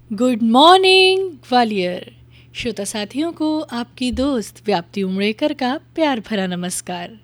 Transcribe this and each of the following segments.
Good morning Gwalior. श्रोता साथियों को आपकी दोस्त व्याप्ति उमड़ेकर का प्यार भरा नमस्कार।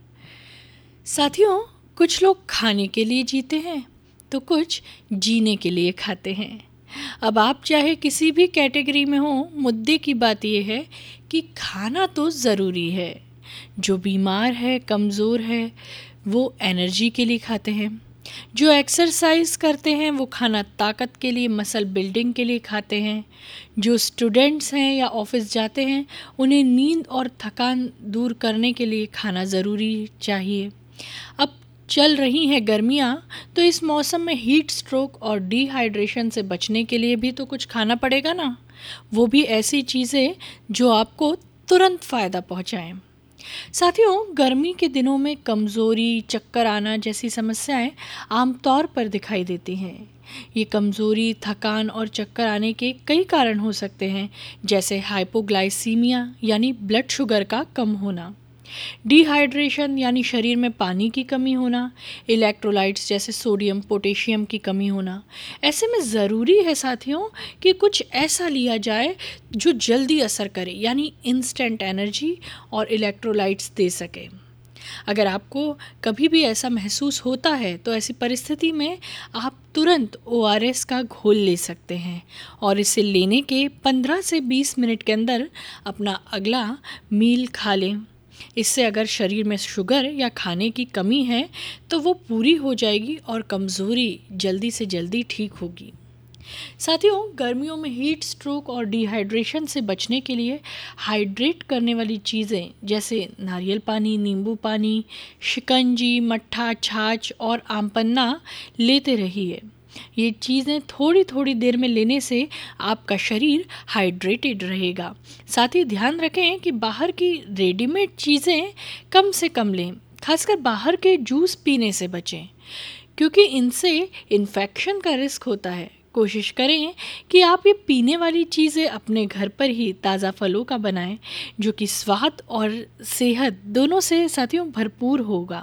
साथियों, कुछ लोग खाने के लिए जीते हैं तो कुछ जीने के लिए खाते हैं। अब आप चाहे किसी भी कैटेगरी में हो, मुद्दे की बात यह है कि खाना तो ज़रूरी है। जो बीमार है, कमज़ोर है, वो एनर्जी के लिए खाते हैं। जो एक्सरसाइज करते हैं वो खाना ताकत के लिए, मसल बिल्डिंग के लिए खाते हैं। जो स्टूडेंट्स हैं या ऑफिस जाते हैं, उन्हें नींद और थकान दूर करने के लिए खाना ज़रूरी चाहिए। अब चल रही हैं गर्मियाँ, तो इस मौसम में हीट स्ट्रोक और डिहाइड्रेशन से बचने के लिए भी तो कुछ खाना पड़ेगा ना। वो भी ऐसी चीज़ें जो आपको तुरंत फ़ायदा पहुँचाएँ। साथियों, गर्मी के दिनों में कमज़ोरी, चक्कर आना जैसी समस्याएं आमतौर पर दिखाई देती हैं। ये कमज़ोरी, थकान और चक्कर आने के कई कारण हो सकते हैं, जैसे हाइपोग्लाइसीमिया यानी ब्लड शुगर का कम होना, डिहाइड्रेशन यानी शरीर में पानी की कमी होना, इलेक्ट्रोलाइट्स जैसे सोडियम, पोटेशियम की कमी होना। ऐसे में ज़रूरी है साथियों कि कुछ ऐसा लिया जाए जो जल्दी असर करे, यानी इंस्टेंट एनर्जी और इलेक्ट्रोलाइट्स दे सके। अगर आपको कभी भी ऐसा महसूस होता है तो ऐसी परिस्थिति में आप तुरंत ORS का घोल ले सकते हैं और इसे लेने के 15 से 20 मिनट के अंदर अपना अगला मील खा लें। इससे अगर शरीर में शुगर या खाने की कमी है तो वो पूरी हो जाएगी और कमज़ोरी जल्दी से जल्दी ठीक होगी। साथियों, गर्मियों में हीट स्ट्रोक और डिहाइड्रेशन से बचने के लिए हाइड्रेट करने वाली चीज़ें जैसे नारियल पानी, नींबू पानी, शिकंजी, मट्ठा, छाछ और आमपन्ना लेते रहिए। ये चीज़ें थोड़ी थोड़ी देर में लेने से आपका शरीर हाइड्रेटेड रहेगा। साथ ही ध्यान रखें कि बाहर की रेडीमेड चीज़ें कम से कम लें, खासकर बाहर के जूस पीने से बचें क्योंकि इनसे इन्फेक्शन का रिस्क होता है। कोशिश करें कि आप ये पीने वाली चीज़ें अपने घर पर ही ताज़ा फलों का बनाएं, जो कि स्वाद और सेहत दोनों से साथियों भरपूर होगा।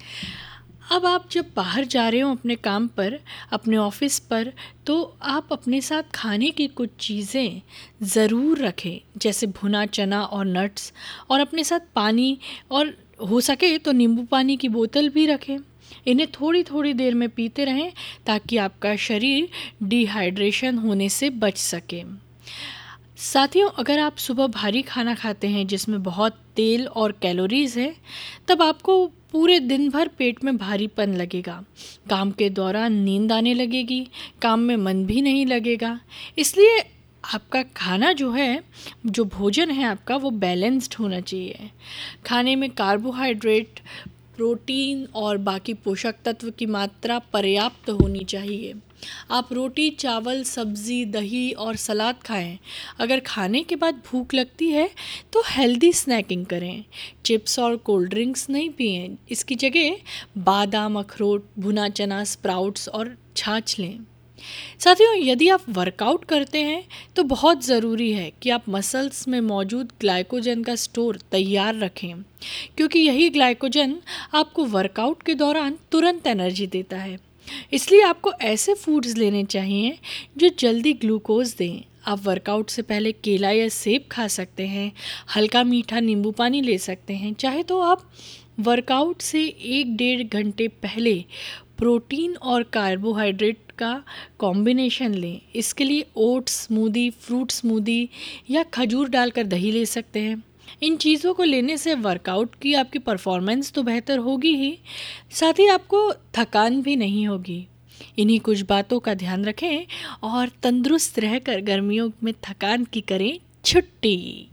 अब आप जब बाहर जा रहे हो अपने काम पर, अपने ऑफिस पर, तो आप अपने साथ खाने की कुछ चीज़ें ज़रूर रखें, जैसे भुना चना और नट्स, और अपने साथ पानी, और हो सके तो नींबू पानी की बोतल भी रखें। इन्हें थोड़ी थोड़ी देर में पीते रहें ताकि आपका शरीर डिहाइड्रेशन होने से बच सके। साथियों, अगर आप सुबह भारी खाना खाते हैं जिसमें बहुत तेल और कैलोरीज़ है, तब आपको पूरे दिन भर पेट में भारीपन लगेगा, काम के दौरान नींद आने लगेगी, काम में मन भी नहीं लगेगा। इसलिए आपका खाना जो है, जो भोजन है आपका, वो बैलेंस्ड होना चाहिए। खाने में कार्बोहाइड्रेट, प्रोटीन और बाकी पोषक तत्व की मात्रा पर्याप्त होनी चाहिए। आप रोटी, चावल, सब्ज़ी, दही और सलाद खाएं। अगर खाने के बाद भूख लगती है तो हेल्दी स्नैकिंग करें। चिप्स और कोल्ड ड्रिंक्स नहीं पिएं। इसकी जगह बादाम, अखरोट, भुना चना, स्प्राउट्स और छाछ लें। साथियों, यदि आप वर्कआउट करते हैं तो बहुत ज़रूरी है कि आप मसल्स में मौजूद ग्लाइकोजन का स्टोर तैयार रखें, क्योंकि यही ग्लाइकोजन आपको वर्कआउट के दौरान तुरंत एनर्जी देता है। इसलिए आपको ऐसे फूड्स लेने चाहिए जो जल्दी ग्लूकोज दें। आप वर्कआउट से पहले केला या सेब खा सकते हैं, हल्का मीठा नींबू पानी ले सकते हैं। चाहे तो आप वर्कआउट से 1-1.5 घंटे पहले प्रोटीन और कार्बोहाइड्रेट का कॉम्बिनेशन लें। इसके लिए ओट्स स्मूदी, फ्रूट स्मूदी या खजूर डालकर दही ले सकते हैं। इन चीज़ों को लेने से वर्कआउट की आपकी परफॉर्मेंस तो बेहतर होगी ही, साथ ही आपको थकान भी नहीं होगी। इन्हीं कुछ बातों का ध्यान रखें और तंदुरुस्त रहकर गर्मियों में थकान की करें छुट्टी।